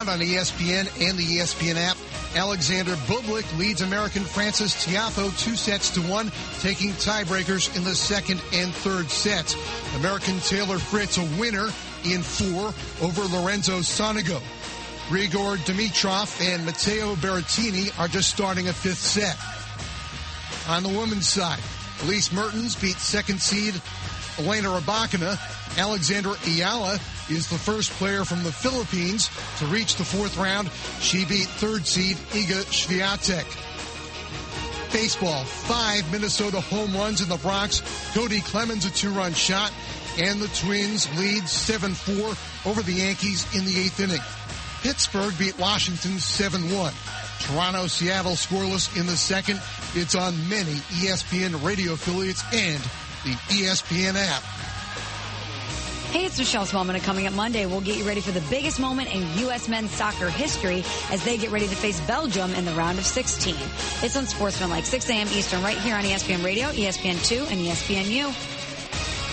on ESPN and the ESPN app. Alexander Bublik leads American Francis Tiafoe 2-1, taking tiebreakers in the second and third sets. American Taylor Fritz a winner in 4 over Lorenzo Sonego. Grigor Dimitrov and Matteo Berrettini are just starting a 5th set. On the women's side, Elise Mertens beat second seed Elena Rybakina. Alexandra Ayala is the first player from the Philippines to reach the 4th round. She beat third seed Iga Swiatek. Baseball, 5 Minnesota home runs in the Bronx. Cody Clemens a 2-run shot, and the Twins lead 7-4 over the Yankees in the 8th inning. Pittsburgh beat Washington 7-1. Toronto, Seattle scoreless in the second. It's on many ESPN radio affiliates and the ESPN app. Hey, it's Michelle Smallman. Coming up Monday, we'll get you ready for the biggest moment in U.S. men's soccer history as they get ready to face Belgium in the round of 16. It's on Sportsmanlike, 6 a.m. Eastern, right here on ESPN Radio, ESPN2, and ESPNU.